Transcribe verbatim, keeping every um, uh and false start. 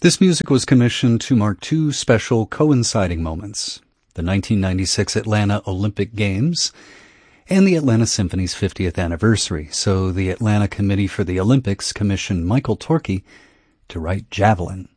This music was commissioned to mark two special coinciding moments, the nineteen ninety-six Atlanta Olympic Games and the Atlanta Symphony's fiftieth anniversary. So the Atlanta Committee for the Olympics commissioned Michael Torke to write Javelin.